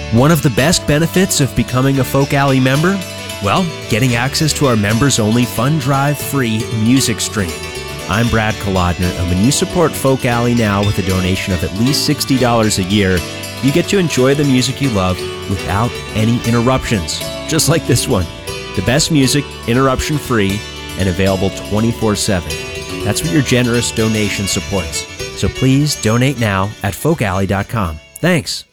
One of the best benefits of becoming a Folk Alley member? Well, getting access to our members-only Fun Drive free music stream. I'm Brad Kolodner, and when you support Folk Alley now with a donation of at least $60 a year, you get to enjoy the music you love without any interruptions, just like this one. The best music, interruption-free, and available 24/7. That's what your generous donation supports. So please donate now at folkalley.com. Thanks.